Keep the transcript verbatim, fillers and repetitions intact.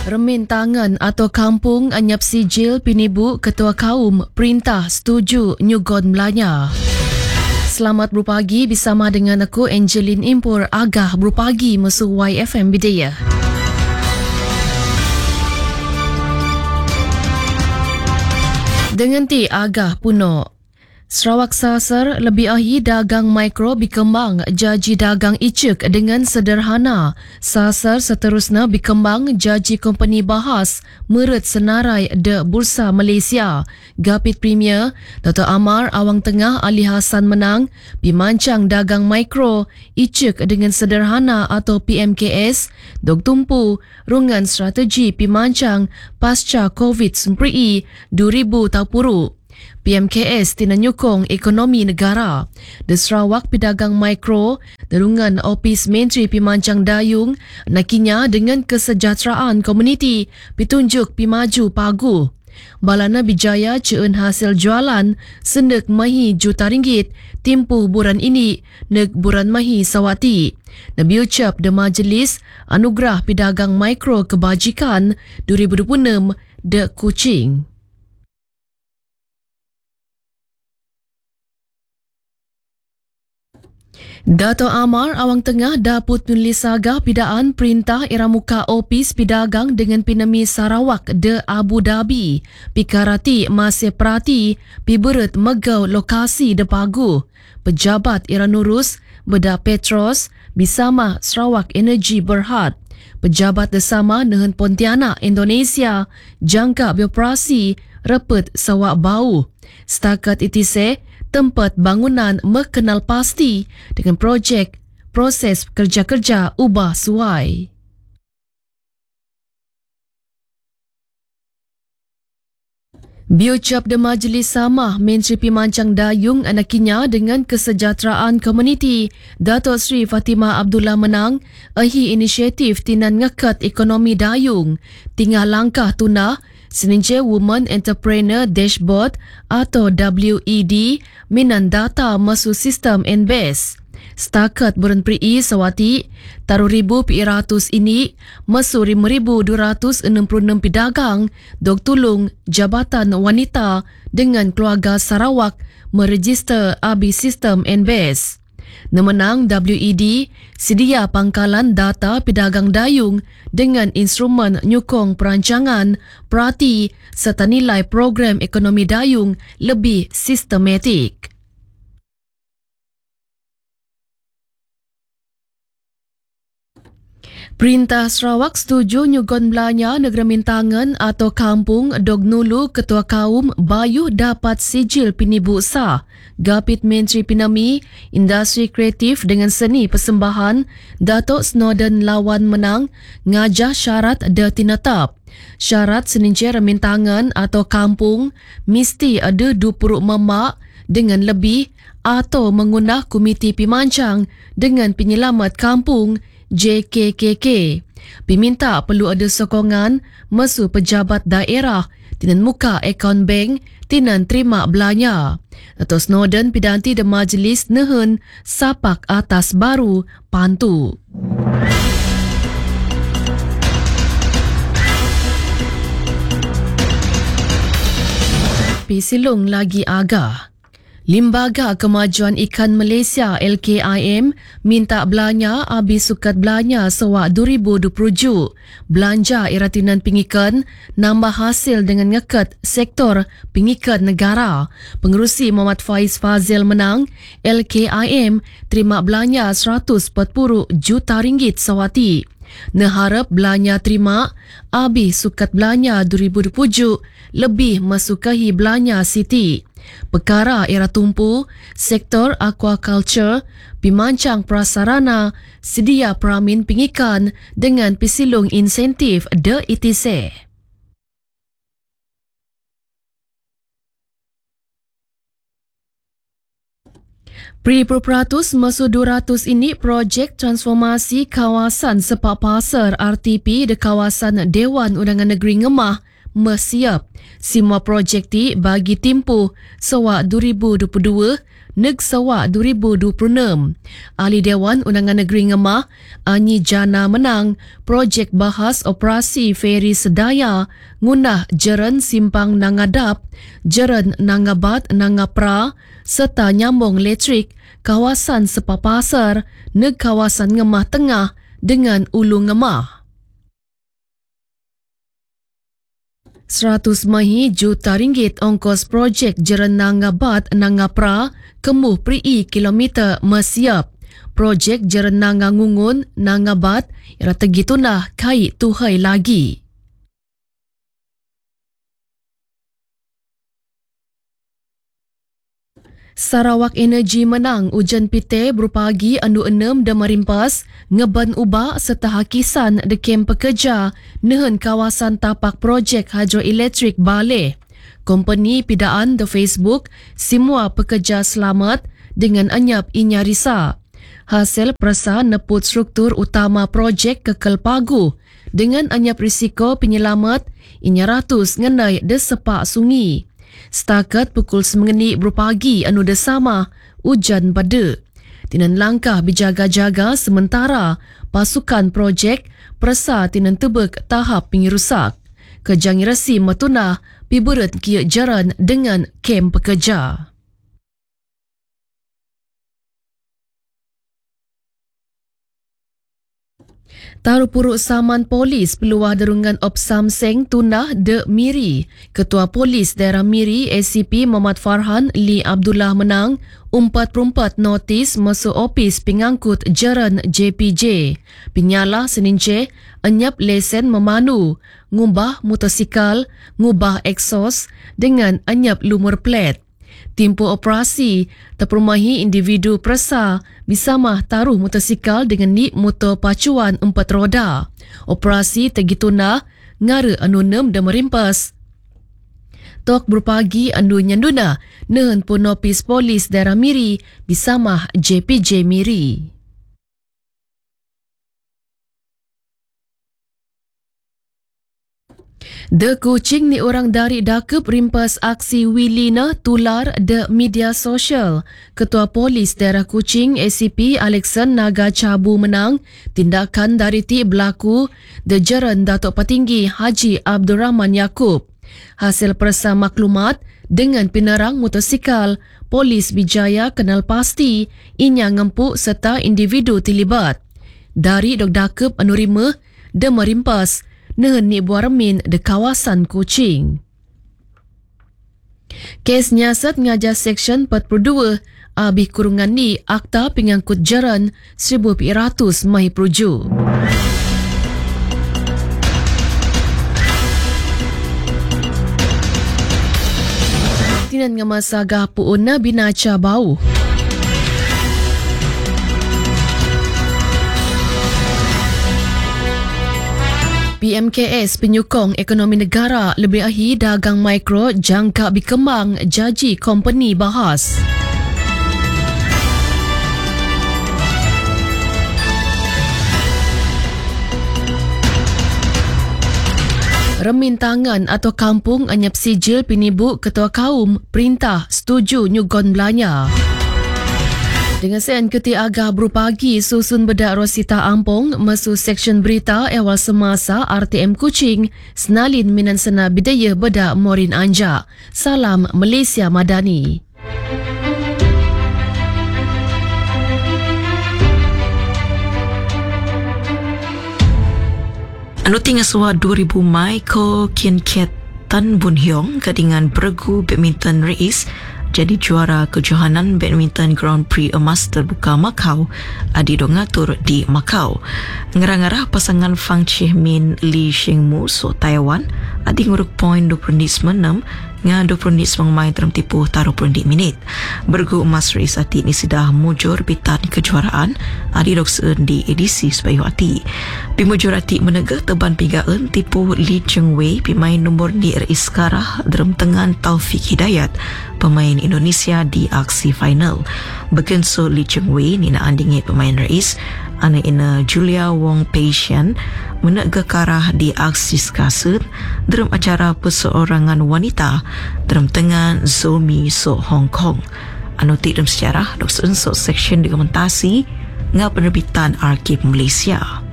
Remin tangan atau kampung anyap sijil pinibu Ketua Kaum Perintah setuju nyugon Melanya. Selamat berpagi bersama dengan aku Angeline Impur Agah berpagi musuh Y F M Bidaya. Dengan ti Agah Puno. Sarawak Sasar lebih ahi dagang mikro berkembang jaji dagang icek dengan sederhana. Sasar seterusnya berkembang jaji company bahas meret senarai de Bursa Malaysia. Gapit Premier Dato' Amar Awang Tengah Ali Hassan menang pimancang dagang mikro icek dengan sederhana atau P M K S dog tumpu rungan strategi pimancang pasca COVID sembilan belas dua ribu dua puluh. P M K S tina nyukong ekonomi negara. De Sarawak pedagang mikro, derungan Opis Menteri Pimancang Dayung, nakinya dengan kesejahteraan komuniti, pitunjuk pimaju pagu. Balana Bijaya ceun hasil jualan, sendek mahi juta ringgit, timpuh buran ini, neg buran mahi sawati. Nabi ucap de Majlis Anugerah Pedagang Mikro Kebajikan dua ribu dua puluh enam de Kuching. Dato' Amar Awang Tengah daput penulis sagah pidaan perintah Iramuka Opis Pedagang dengan Pinami Sarawak de Abu Dhabi. Pikarati masih perhati piberet megau lokasi de pagu. Pejabat Iranurus Beda Petros bersama Sarawak Energy Berhad. Pejabat bersama dengan Pontianak Indonesia jangka beroperasi repet Sawak Bau. Setakat itise tempat bangunan mengenal pasti dengan projek proses kerja-kerja ubah suai. Biucap de Majlis Samah Menteri Pimancang Dayung anakinya dengan kesejahteraan komuniti Dato' Sri Fatimah Abdullah menang ahi inisiatif tinan ngekat ekonomi Dayung tinggal langkah tunah Seninja Women Entrepreneur Dashboard atau W E D minan data masuk sistem N B E S. Setakat bulan Pri Sawati, taruh ribu pi ratus ini masuk lima ribu dua ratus enam puluh enam pedagang dok tulung Jabatan Wanita dengan keluarga Sarawak meregister abi sistem N B E S. Nemenang W E D sedia pangkalan data pedagang dayung dengan instrumen nyukong perancangan, perhati serta nilai program ekonomi dayung lebih sistematik. Perintah Sarawak setuju nyugon Melanya negara mintangan atau kampung dog nulu Ketua Kaum Bayu dapat sijil pinibu sah. Gapit Menteri Pinami Industri Kreatif dengan Seni Persembahan Dato' Snowden Lawan menang ngajah syarat de tinetap. Syarat seninja remintangan atau kampung mesti ada dua puluh memak dengan lebih atau mengundah komiti pimancang dengan penyelamat kampung J K K K. Diminta perlu ada sokongan mesu pejabat daerah tinan muka akaun bank tinan terima belanja. Dato' Snowden pidanti de Majlis nehen sapak atas baru pantu. Pisilung lagi agah. Limbaga Kemajuan Ikan Malaysia L K I M minta belanja habis sukat belanja sewak dua ribu dua puluh tujuh. Belanja iratinan pengikan nambah hasil dengan ngekat sektor pengikan negara. Pengerusi Muhammad Faiz Fazil menang, L K I M terima belanja seratus empat puluh juta ringgit sawati. Neharap belanja terima habis sukat belanja dua ribu dua puluh tujuh lebih masukahi belanja Siti. Perkara era tumpu, sektor aquaculture, pimancang prasarana, sedia peramin pengikan dengan pisilung insentif de I T C. Pri Peratus masuk dua ratus ini projek transformasi kawasan sepak pasar R T P di kawasan Dewan Undangan Negeri Ngemah mesiap. Semua projek ti bagi tempoh sewak dua ribu dua puluh dua neg sewak dua ribu dua puluh enam. Ahli Dewan Undangan Negeri Ngemah, Anyi Jana menang projek bahas operasi feri sedaya ngunah Jeren Simpang Nangadap, Jeren Nangabat Nangapra serta nyambung elektrik kawasan Sepapasar neg kawasan Ngemah Tengah dengan Ulu Ngemah. seratus mahi juta ringgit ongkos projek Jeren Nangabat Nangapra kemuh peri kilometer mesiap. Projek Jeren Nangangungun Nangabat strategi tunah kai tuhai lagi. Sarawak Energy menang ujian P T berpagi anu enam dan merimpas ngeban ubah serta hakisan de kem pekerja nehen kawasan tapak projek hidroelektrik Baleh. Kompeni pidaan de Facebook semua pekerja selamat dengan anyap inya risa. Hasil perasa neput struktur utama projek kekel pagu dengan anyap risiko penyelamat inya ratus ngenai de sepak sungi. Setakat pukul sembilan berpagi anu desama hujan pada. Tinan langkah berjaga-jaga sementara pasukan projek persa tinan tebek tahap pengirusak. Kejang resi matuna piburet kia jaran dengan kem pekerja. Taruh puruk saman polis peluah derungan Opsam Seng tunah de Miri. Ketua Polis Daerah Miri A C P Muhammad Farhan Lee Abdullah menang empat puluh empat notis masuk opis pengangkut jaran J P J. Penyalah senince enyap lesen memandu, ngubah motosikal, ngubah eksos dengan enyap lumur plat. Tempoh operasi terperumahi individu persa bisamah taruh motosikal dengan ni motor pacuan empat roda. Operasi tegituna ngara anu enam dan merimpas. Tok berpagi anu nyanduna nehen ponopis polis daerah Miri bisamah J P J Miri. De Kuching ni orang dari Dakep rimpas aksi Wilina tular de media sosial. Ketua Polis Daerah Kuching A C P Alexan Naga Cabu menang tindakan dari ti berlaku de jaran Datuk Petinggi Haji Abdul Rahman Yaakob. Hasil persa maklumat dengan penerang motosikal, Polis Bijaya kenal pasti inya ngempuk serta individu terlibat. Dari Dok Dakep anurima de merimpas nehen ni buah remin de kawasan Kuching. Kes nyiasat ngajar Seksyen empat puluh dua abih kurungan ni Akta Pengangkut Jaran seribu ratus mahi perujuk. Tinan ngamasa gapu una binaca bau. P M K S penyukong ekonomi negara lebih ahi dagang mikro jangka berkembang jaji kompeni bahas. Remin tangan atau kampung anyap sijil penibu ketua kaum perintah setuju nyugon belanja. Dengan sen keti agah berpagi susun bedak Rosita Ampong mesu Seksyen Berita Awal Semasa R T M Kuching senalin minan sena bidaya bedak Morin Anja. Salam Malaysia Madani. Anu tinggal suah dua ribu Mai ko Kian Kiat Tan Bun Hiong kedingan bergu badminton Reis jadi juara kejohanan badminton Grand Prix emas terbuka Macau adi do ngatur di Macau. Ngerang-ngerah pasangan Fang Chih Min Lee Sheng Mu so Taiwan adi nguruk poin dua puluh enam nga dua puluh mengemai dalam tipu taruh dua puluh minit. Bergu emas race ati ni sudah mujur bitan kejuaraan adi doksen di edisi sebayu ati. Pimujur ati menegah teban pigaan tipu Lee Cheng Wei pemain nombor di Reis Karah dalam tengan Taufik Hidayat pemain Indonesia di aksi final. Bekenso Lee Cheng Wei ni nak andingi pemain Reis ana ina Julia Wong Patient menegak karah di aksi kasut dalam acara perseorangan wanita dalam tengah Zomi So Hong Kong. Anu dalam sejarah Doktor Unsur Seksyen Dokumentasi ngah penerbitan Arkib Malaysia.